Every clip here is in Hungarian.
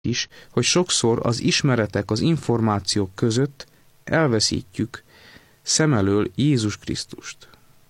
is, hogy sokszor az ismeretek, az információk között elveszítjük szem elől Jézus Krisztust.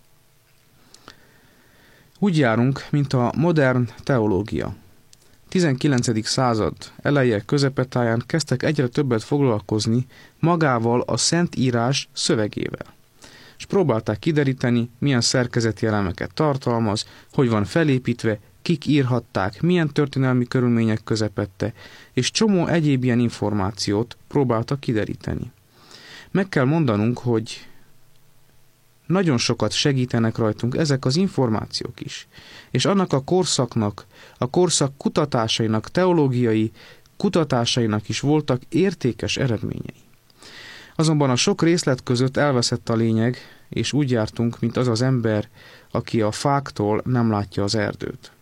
Úgy járunk, mint a modern teológia. 19. század eleje, közepetáján kezdtek egyre többet foglalkozni magával a Szentírás szövegével, és próbálták kideríteni, milyen szerkezeti elemeket tartalmaz, hogy van felépítve, kik írhatták, milyen történelmi körülmények közepette, és csomó egyéb ilyen információt próbáltak kideríteni. Meg kell mondanunk, hogy nagyon sokat segítenek rajtunk ezek az információk is, és annak a korszaknak, a korszak kutatásainak, teológiai kutatásainak is voltak értékes eredményei. Azonban a sok részlet között elveszett a lényeg, és úgy jártunk, mint az az ember, aki a fáktól nem látja az erdőt.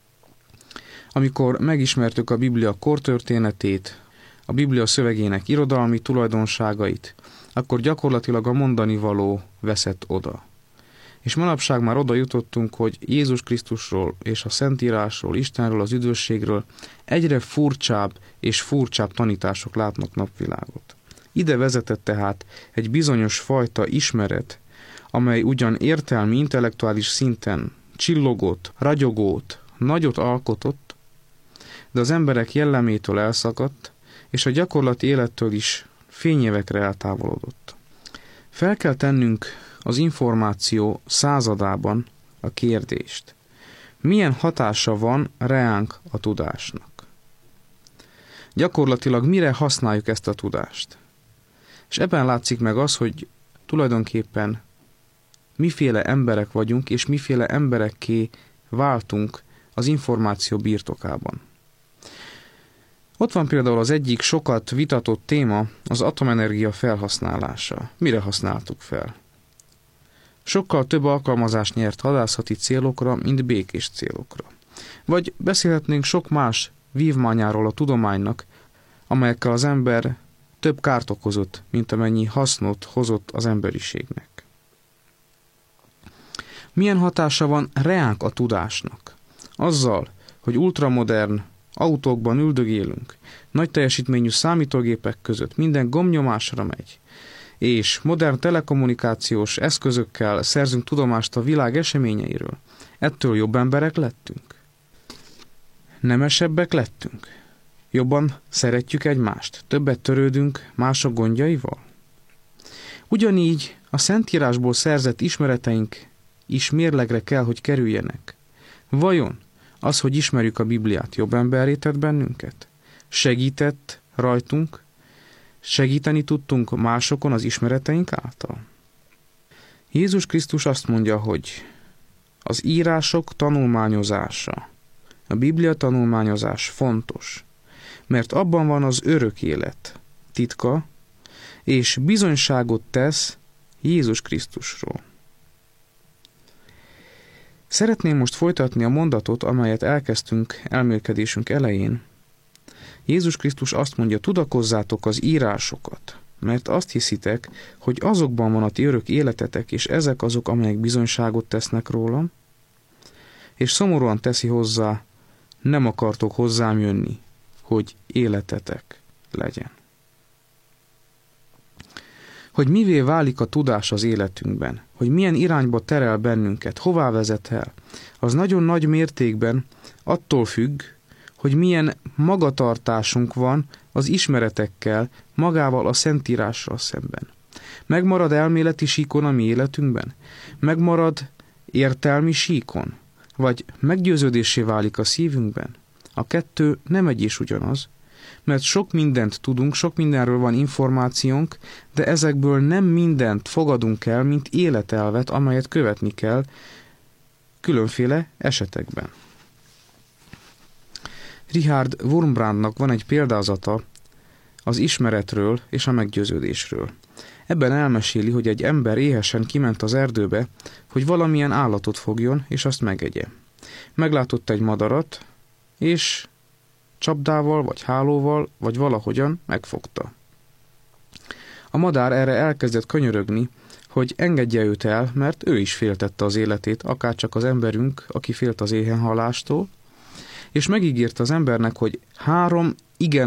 Amikor megismertük a Biblia kortörténetét, a Biblia szövegének irodalmi tulajdonságait, akkor gyakorlatilag a mondani való veszett oda. És manapság már oda jutottunk, hogy Jézus Krisztusról és a Szentírásról, Istenről, az üdvösségről egyre furcsább és furcsább tanítások látnak napvilágot. Ide vezetett tehát egy bizonyos fajta ismeret, amely ugyan értelmi, intellektuális szinten csillogott, ragyogót, nagyot alkotott, de az emberek jellemétől elszakadt, és a gyakorlati élettől is fényévekre eltávolodott. Fel kell tennünk az információ századában a kérdést. Milyen hatása van reánk a tudásnak? Gyakorlatilag mire használjuk ezt a tudást? És ebben látszik meg az, hogy tulajdonképpen miféle emberek vagyunk, és miféle emberekké váltunk az információ birtokában. Ott van például az egyik sokat vitatott téma, az atomenergia felhasználása. Mire használtuk fel? Sokkal több alkalmazást nyert hadászati célokra, mint békés célokra. Vagy beszélhetnénk sok más vívmányáról a tudománynak, amelyekkel az ember több kárt okozott, mint amennyi hasznot hozott az emberiségnek. Milyen hatása van reánk a tudásnak? Azzal, hogy ultramodern autókban üldögélünk, nagy teljesítményű számítógépek között minden gombnyomásra megy, és modern telekommunikációs eszközökkel szerzünk tudomást a világ eseményeiről. Ettől jobb emberek lettünk? Nemesebbek lettünk? Jobban szeretjük egymást? Többet törődünk mások gondjaival? Ugyanígy a Szentírásból szerzett ismereteink is mérlegre kell, hogy kerüljenek. Vajon az, hogy ismerjük a Bibliát, jobb emberré tett bennünket? Segített rajtunk? Segíteni tudtunk másokon az ismereteink által? Jézus Krisztus azt mondja, hogy az írások tanulmányozása, a Biblia tanulmányozás fontos, mert abban van az örök élet titka, és bizonyságot tesz Jézus Krisztusról. Szeretném most folytatni a mondatot, amelyet elkezdtünk elmélkedésünk elején. Jézus Krisztus azt mondja, tudakozzátok az írásokat, mert azt hiszitek, hogy azokban van a ti örök életetek, és ezek azok, amelyek bizonyságot tesznek rólam, és szomorúan teszi hozzá, nem akartok hozzám jönni, hogy életetek legyen. Hogy mivé válik a tudás az életünkben, hogy milyen irányba terel bennünket, hová vezet el, az nagyon nagy mértékben attól függ, hogy milyen magatartásunk van az ismeretekkel, magával a Szentírással szemben. Megmarad elméleti síkon a mi életünkben? Megmarad értelmi síkon? Vagy meggyőződéssé válik a szívünkben? A kettő nem egy és ugyanaz, mert sok mindent tudunk, sok mindenről van információnk, de ezekből nem mindent fogadunk el, mint életelvet, amelyet követni kell különféle esetekben. Richard Wurmbrandnak van egy példázata az ismeretről és a meggyőződésről. Ebben elmeséli, hogy egy ember éhesen kiment az erdőbe, hogy valamilyen állatot fogjon, és azt megegye. Meglátott egy madarat, és csapdával, vagy hálóval, vagy valahogyan megfogta. A madár erre elkezdett könyörögni, hogy engedje őt el, mert ő is féltette az életét, akárcsak az emberünk, aki félt az éhenhalástól, és megígérte az embernek, hogy 3 igen